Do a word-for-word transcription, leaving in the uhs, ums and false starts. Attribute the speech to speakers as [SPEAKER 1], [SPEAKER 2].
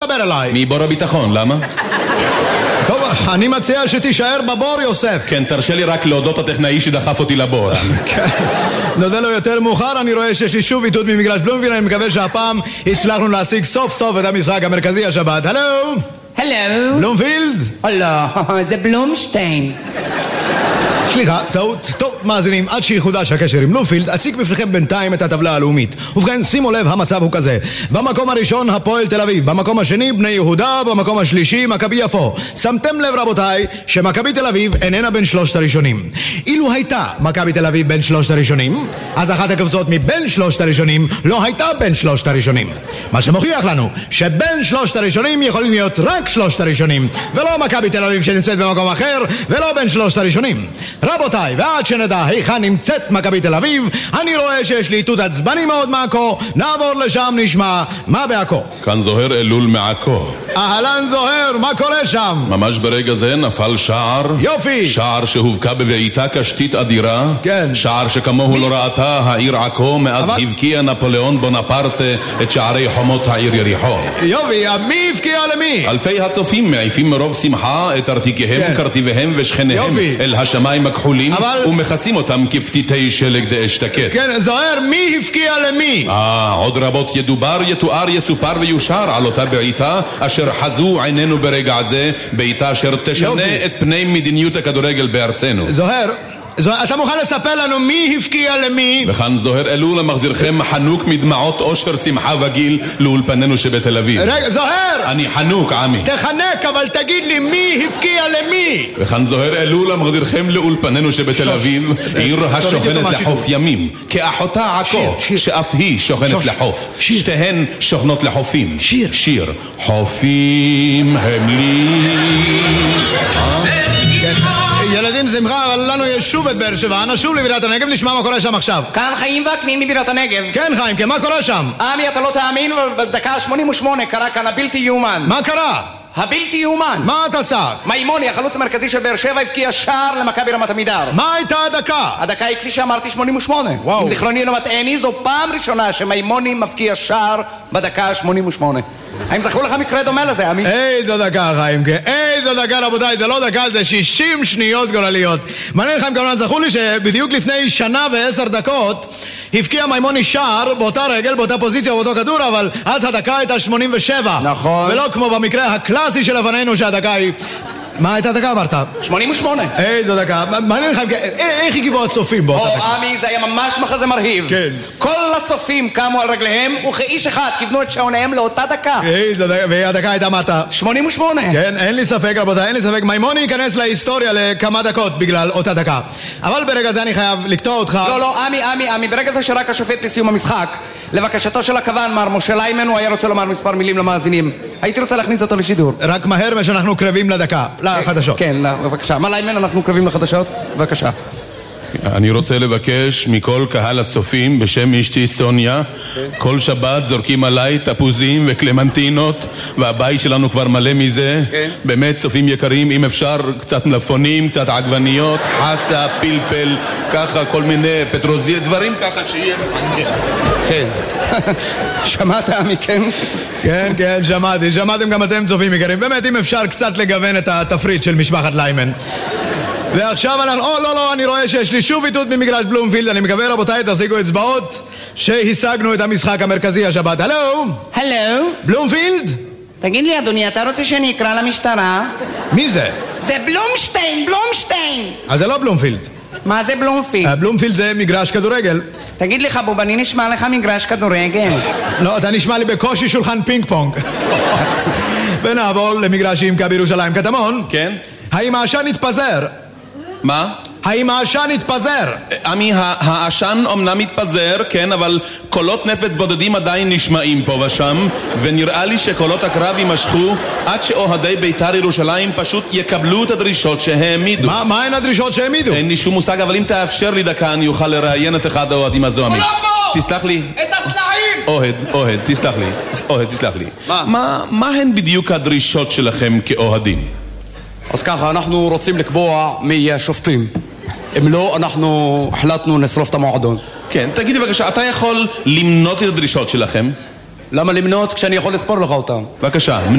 [SPEAKER 1] דבר אליי.
[SPEAKER 2] מבור הביטחון, למה?
[SPEAKER 1] טוב, אני מציע שתישאר בבור, יוסף.
[SPEAKER 2] כן, תרשה לי רק להודות הטכנאי שדחף אותי לבור.
[SPEAKER 1] כן, נודה לו יותר מאוחר. אני רואה שיש לי שוב איתות ממגרש בלומפילד. אני מקווה שהפעם הצלחנו להשיג סוף סוף את המשחק המרכזי השבת. הלו?
[SPEAKER 3] הלו?
[SPEAKER 1] בלומפילד?
[SPEAKER 3] לא, זה בלומשטיין.
[SPEAKER 1] סליחה, טעות. טוב, מאזינים, עד שיחודש הקשר עם בלומפילד, אציג בפניכם בינתיים את הטבלה הלאומית. ובכן, שימו לב, המצב הוא כזה: במקום הראשון הפועל תל אביב, במקום השני בני יהודה, במקום השלישי מכבי יפו. שמתם לב רבותיי שמכבי תל אביב איננה בין שלושת הראשונים. אילו הייתה מכבי תל אביב בין שלושת הראשונים, אז אחת הקבוצות מבין שלושת הראשונים לא הייתה בין שלושת הראשונים, מה שמוכיח לנו שבין שלושת הראשונים יכולים להיות רק שלושת הראשונים, ולא מכבי תל אביב שנמצאת במקום אחר, ולא בין שלושת הראשונים. רבותיי, ועד שנדע היכן נמצאת מכבי תל אביב, אני רואה שיש לי איתות עצבני מאוד מעכו. נעבור לשם, נשמע מה בעכו.
[SPEAKER 2] כאן זוהר אלול מעכו.
[SPEAKER 1] אהלן זוהר, מה קורה שם?
[SPEAKER 2] ממש ברגע זה נפל שער.
[SPEAKER 1] יופי.
[SPEAKER 2] שער שהובקע בבעיטה קשתית אדירה.
[SPEAKER 1] כן.
[SPEAKER 2] שער שכמוהו לא ראתה העיר עכו מאז אבל... הבקיע נפוליאון בונפרטה את שערי חומות העיר יריחו.
[SPEAKER 1] יופי, מי הבקיע למי?
[SPEAKER 2] אלפי הצופים מעיפים מרוב שמחה את ארתיקיהם, כן. קרטיביהם ושכניהם יופי. אל השמיים הכחולים אבל... ומכסים אותם כפתיתי שלג דאשתקט.
[SPEAKER 1] כן, זוהר, מי הפקיע למי?
[SPEAKER 2] אה, עוד רבות ידובר, יתואר, יסופר ויושר על אותה בעיטה אשר חזו עינינו ברגע זה, בעיטה אשר תשנה יופי. את פני מדיניות הכדורגל בארצנו.
[SPEAKER 1] זוהר, זוהר, אתה מוכן לספר לנו מי הפקיע למי?
[SPEAKER 2] וכאן זוהר אלול המחזירכם חנוק מדמעות אושר שמחה וגיל לאולפנינו שבתל אביב.
[SPEAKER 1] רגע, זוהר!
[SPEAKER 2] אני חנוק, עמי.
[SPEAKER 1] תחנק, אבל תגיד לי מי הפקיע למי?
[SPEAKER 2] וכאן זוהר אלול המחזירכם לאולפנינו שבתל אביב, עיר השוכנת לחוף ימים, כאחותה עכו, שאף היא שוכנת לחוף. שתיהן שוכנות לחופים.
[SPEAKER 1] שיר.
[SPEAKER 2] שיר. חופים הם לי.
[SPEAKER 1] ילדים שמחה, אבל לנו יש שוב את באר שבע. אנא שוב לבירת הנגב, נשמע מה קורה שם עכשיו.
[SPEAKER 3] כאן חיים וקנין מבירת הנגב.
[SPEAKER 1] כן חיים, כן, מה קורה שם?
[SPEAKER 3] עמי, אתה לא תאמין, בדקה שמונים ושמונה קרה כאן הבלתי יאומן.
[SPEAKER 1] מה קרה?
[SPEAKER 3] הבלתי יאומן.
[SPEAKER 1] מה אתה עשה?
[SPEAKER 3] מימוני, החלוץ המרכזי של באר שבע, הבקיע שער למכבי רמת עמידר.
[SPEAKER 1] מה הייתה הדקה?
[SPEAKER 3] הדקה היא כפי שאמרתי שמונים ושמונה.
[SPEAKER 1] וואו.
[SPEAKER 3] אם זיכרוני לא מטעני, זו פעם ראשונה שמימוני מבקיע שער בדקה שמונים ושמונה. האם זכרו לך מקרה דומה לזה, עמי?
[SPEAKER 1] איזו דקה חיים, כן, איזו דקה רבותיי, זה לא דקה, זה שישים שניות גולליות. מעניין לכם כמובן, זכרו לי שבדיוק לפני שנה ועשר דקות הבקיע מימוני שער באותה רגל, באותה פוזיציה, באותו כדור, אבל אז הדקה הייתה שמונים ושבע.
[SPEAKER 3] נכון.
[SPEAKER 1] ולא כמו במקרה הקלאסי שלפנינו שהדקה היא... מה הייתה דקה אמרת?
[SPEAKER 3] שמונים ושמונה.
[SPEAKER 1] איזו דקה, מעניין לכם, איך הגיבו הצופים באותה דקה?
[SPEAKER 3] או עמי, זה היה ממש מחזה מרהיב.
[SPEAKER 1] כן.
[SPEAKER 3] כל הצופים קמו על רגליהם וכאיש אחד כיוונו את שעוניהם לאותה דקה.
[SPEAKER 1] איזו דקה, והדקה הייתה אמרת?
[SPEAKER 3] שמונים ושמונה.
[SPEAKER 1] כן, אין לי ספק רבותיי, אין לי ספק, מימוני ייכנס להיסטוריה לכמה דקות בגלל אותה דקה. אבל ברגע זה אני חייב לקטוע אותך.
[SPEAKER 3] לא, לא, עמי, עמי, עמי, ברגע זה שרק השופט לסיום המשחק, לבקשתו של הכוון, מר משה ליימן, הוא היה רוצה לומר מספר מילים למאזינים. הייתי רוצה להכניס אותו לשידור.
[SPEAKER 1] רק מהר ושאנחנו קרבים לדקה, לחדשות.
[SPEAKER 3] כן, בבקשה. מה ליימן, אנחנו קרבים לחדשות? בבקשה.
[SPEAKER 2] אני רוצה לבקש מכל קהל הצופים בשם אשתי סוניה, כל שבת זורקים עליי תפוזים וקלמנטינות והבית שלנו כבר מלא מזה. באמת צופים יקרים, אם אפשר קצת מלפונים, קצת עגבניות, חסה, פלפל, ככה כל מיני פטרוזיליה, דברים ככה שיהיה.
[SPEAKER 3] כן. שמעת עמי, כן?
[SPEAKER 1] כן, כן, שמעתי, שמעתם גם אתם צופים יקרים. באמת אם אפשר קצת לגוון את התפריט של משפחת ליימן. ועכשיו אנחנו... או, לא, לא, אני רואה שיש לי שוב איתות ממגרש בלומפילד. אני מקווה, רבותיי, תחזיקו אצבעות שהשגנו את המשחק המרכזי השבת. הלו?
[SPEAKER 3] הלו?
[SPEAKER 1] בלומפילד?
[SPEAKER 3] תגיד לי, אדוני, אתה רוצה שאני אקרא למשטרה?
[SPEAKER 1] מי זה?
[SPEAKER 3] זה בלומשטיין, בלומשטיין.
[SPEAKER 1] אז זה לא בלומפילד.
[SPEAKER 3] מה זה בלומפילד?
[SPEAKER 1] בלומפילד זה מגרש כדורגל.
[SPEAKER 3] תגיד לי, חבוב, אני נשמע לך מגרש כדורגל.
[SPEAKER 1] לא, אתה נשמע לי בקושי שולחן פינג פונג. ונעבור למגרשים כבירושלים. קטמון?
[SPEAKER 2] כן?
[SPEAKER 1] האם העשן התפזר?
[SPEAKER 2] מה?
[SPEAKER 1] האם העשן התפזר?
[SPEAKER 2] עמי, העשן אומנם מתפזר, כן, אבל קולות נפץ בודדים עדיין נשמעים פה ושם, ונראה לי שקולות הקרב יימשכו עד שאוהדי בית"ר ירושלים פשוט יקבלו את הדרישות שהעמידו.
[SPEAKER 1] מה, מה הן הדרישות שהעמידו?
[SPEAKER 2] אין לי שום מושג, אבל אם תאפשר לי דקה אני אוכל לראיין את אחד האוהדים הזו, עמי. תסלח לי.
[SPEAKER 3] את הסלעים!
[SPEAKER 2] אוהד, אוהד, תסלח לי. אוהד, תסלח לי.
[SPEAKER 3] מה?
[SPEAKER 2] מה, מה הן בדיוק הדרישות שלכם כאוהדים?
[SPEAKER 4] אז ככה, אנחנו רוצים לקבוע מי יהיה השופטים. אם לא, אנחנו החלטנו נשרוף את המועדון.
[SPEAKER 2] כן, תגידי בבקשה, אתה יכול למנות את הדרישות שלכם?
[SPEAKER 4] למה למנות כשאני יכול לספור לך אותם?
[SPEAKER 2] בבקשה.